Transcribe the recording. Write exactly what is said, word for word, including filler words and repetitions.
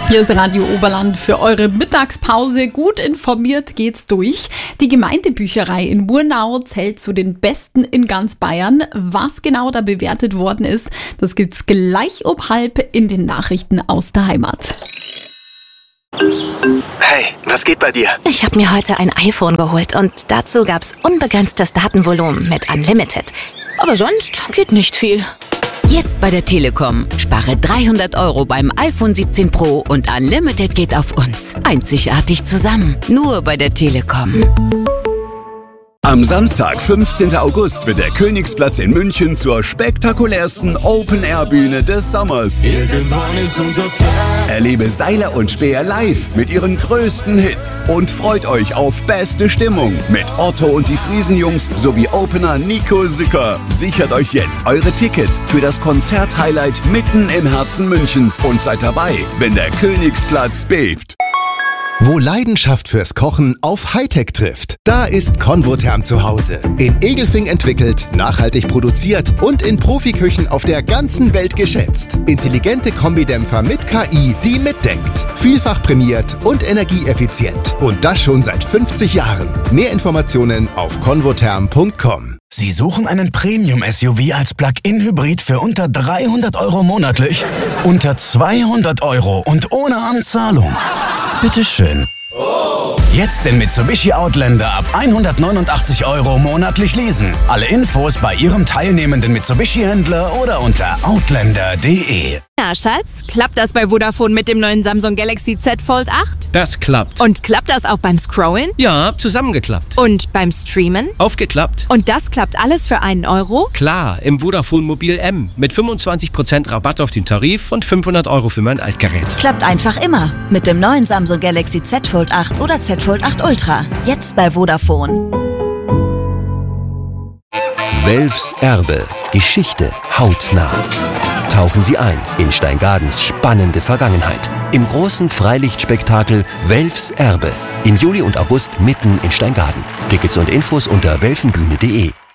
Hier ist Radio Oberland für eure Mittagspause. Gut informiert geht's durch. Die Gemeindebücherei in Murnau zählt zu den besten in ganz Bayern. Was genau da bewertet worden ist, das gibt's gleich um halb in den Nachrichten aus der Heimat. Hey, was geht bei dir? Ich habe mir heute ein iPhone geholt und dazu gab's unbegrenztes Datenvolumen mit Unlimited. Aber sonst geht nicht viel. Jetzt bei der Telekom. Spare dreihundert Euro beim iPhone siebzehn Pro und Unlimited geht auf uns. Einzigartig zusammen. Nur bei der Telekom. Am Samstag, fünfzehnten August, wird der Königsplatz in München zur spektakulärsten Open-Air-Bühne des Sommers. Irgendwann ist unser Zeit. Erlebe Seiler und Speer live mit ihren größten Hits und freut euch auf beste Stimmung mit Otto und die Friesenjungs sowie Opener Nico Sücker. Sichert euch jetzt eure Tickets für das Konzert-Highlight mitten im Herzen Münchens und seid dabei, wenn der Königsplatz bebt. Wo Leidenschaft fürs Kochen auf Hightech trifft, da ist Convotherm zu Hause. In Egelfing entwickelt, nachhaltig produziert und in Profiküchen auf der ganzen Welt geschätzt. Intelligente Kombidämpfer mit K I, die mitdenkt. Vielfach prämiert und energieeffizient. Und das schon seit fünfzig Jahren. Mehr Informationen auf convotherm punkt com. Sie suchen einen Premium-S U V als Plug-in-Hybrid für unter dreihundert Euro monatlich? Unter zweihundert Euro und ohne Anzahlung? Bitteschön. Jetzt den Mitsubishi Outlander ab hundertneunundachtzig Euro monatlich leasen. Alle Infos bei Ihrem teilnehmenden Mitsubishi-Händler oder unter outlander punkt de. Na, Schatz, klappt das bei Vodafone mit dem neuen Samsung Galaxy Z Fold acht? Das klappt. Und klappt das auch beim Scrollen? Ja, zusammengeklappt. Und beim Streamen? Aufgeklappt. Und das klappt alles für einen Euro? Klar, im Vodafone Mobil M mit fünfundzwanzig Prozent Rabatt auf den Tarif und fünfhundert Euro für mein Altgerät. Klappt einfach immer mit dem neuen Samsung Galaxy Z Fold acht oder Z Fold acht Ultra. Jetzt bei Vodafone. Welfs Erbe. Geschichte hautnah. Tauchen Sie ein in Steingardens spannende Vergangenheit. Im großen Freilichtspektakel Welfs Erbe. Im Juli und August mitten in Steingarten. Tickets und Infos unter welfenbühne punkt de.